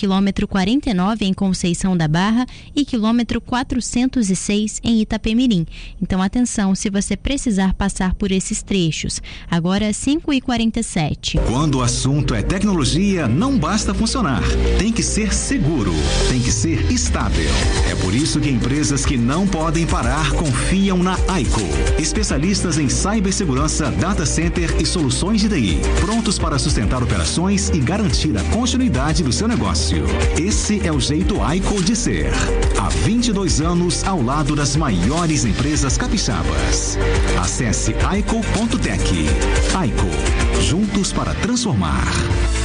quilômetro 49 em Conceição da Barra e quilômetro 406 em Itapemirim. Então atenção se você precisar passar por esses trechos. Agora 5h47. Quando o assunto é tecnologia, não basta funcionar. Tem que ser seguro, tem que ser estável. É por isso que empresas que não podem parar confiam na Aico. Especialistas em cibersegurança, data center e soluções de TI. Prontos para sustentar operações e garantir a continuidade do seu negócio. Esse é o jeito Aico de ser. Há 22 anos ao lado das maiores empresas capixabas. Acesse aico.tech. Aico, juntos para transformar.